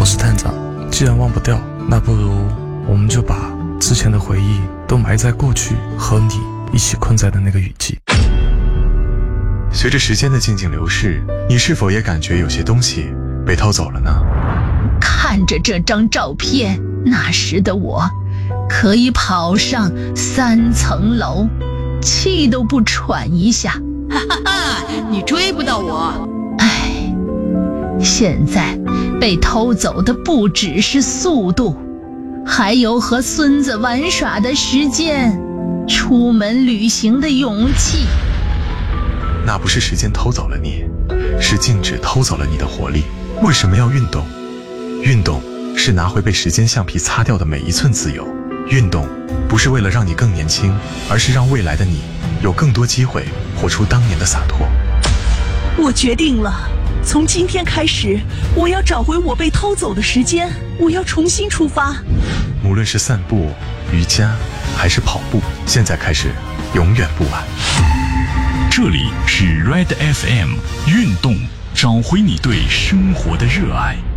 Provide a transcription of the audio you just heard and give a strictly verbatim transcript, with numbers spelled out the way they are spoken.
我是探长。既然忘不掉，那不如我们就把之前的回忆都埋在过去和你一起困在的那个雨季。 随着时间的静静流逝，你是否也感觉有些东西被偷走了呢？ 看着这张照片，那时的我可以跑上三层楼，气都不喘一下。 哈哈哈，你追不到我。 唉，现在被偷走的不只是速度，还有和孙子玩耍的时间，出门旅行的勇气。 那不是时间偷走了你，是静止偷走了你的活力。为什么要运动？运动是拿回被时间橡皮擦掉的每一寸自由。运动不是为了让你更年轻，而是让未来的你有更多机会活出当年的洒脱。 我决定了，从今天开始，我要找回我被偷走的时间，我要重新出发。 无论是散步、瑜伽还是跑步，现在开始永远不晚。 这里是 Red F M 运动，找回你对生活的热爱。